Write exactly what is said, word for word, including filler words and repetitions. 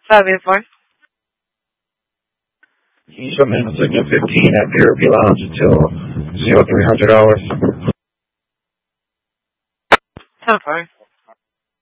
Five eight four. Can you show me on second fifteen at B R B Lounge until zero three hundred hours? Ten four.